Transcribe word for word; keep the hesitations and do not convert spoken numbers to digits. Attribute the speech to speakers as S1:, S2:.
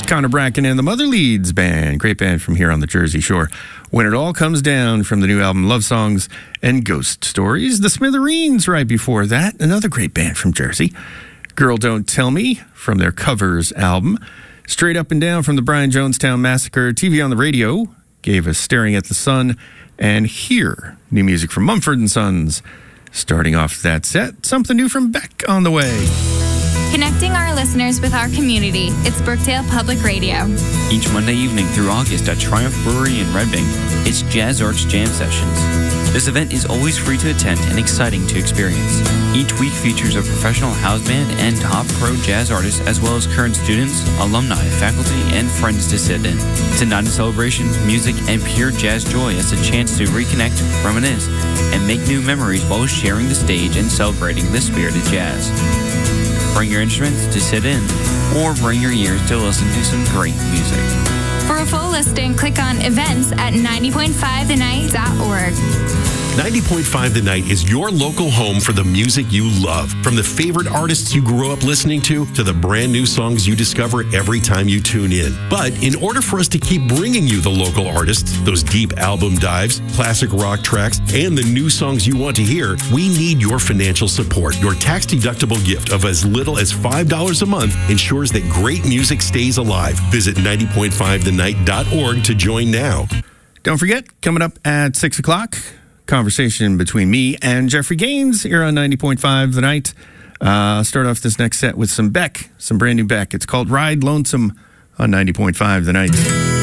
S1: Connor Bracken and the Mother Leeds Band. Great band from here on the Jersey Shore. When It All Comes Down from the new album Love Songs and Ghost Stories. The Smithereens right before that. Another great band from Jersey. Girl Don't Tell Me from their Covers album. Straight Up and Down from the Brian Jonestown Massacre. T V on the Radio gave us Staring at the Sun. And here, new music from Mumford and Sons. Starting off that set, something new from Beck on the way.
S2: Connecting our listeners with our community, it's Brookdale Public Radio.
S3: Each Monday evening through August at Triumph Brewery in Red Bank, it's Jazz Arts Jam Sessions. This event is always free to attend and exciting to experience. Each week features a professional house band and top pro jazz artists, as well as current students, alumni, faculty, and friends to sit in. It's a night of celebration, music, and pure jazz joy as a chance to reconnect, reminisce, and make new memories while sharing the stage and celebrating the spirit of jazz. Bring your instruments to sit in, or bring your ears to listen to some great music.
S2: For a full listing, click on events at ninety point five the night dot org.
S4: ninety point five The Night is your local home for the music you love. From the favorite artists you grew up listening to, to the brand new songs you discover every time you tune in. But in order for us to keep bringing you the local artists, those deep album dives, classic rock tracks, and the new songs you want to hear, we need your financial support. Your tax-deductible gift of as little as five dollars a month ensures that great music stays alive. Visit ninety point five the night dot org to join now.
S1: Don't forget, coming up at six o'clock, conversation between me and Jeffrey Gaines here on ninety point five The Night. Uh, start off this next set with some Beck, some brand new Beck. It's called Ride Lonesome on ninety point five The Night.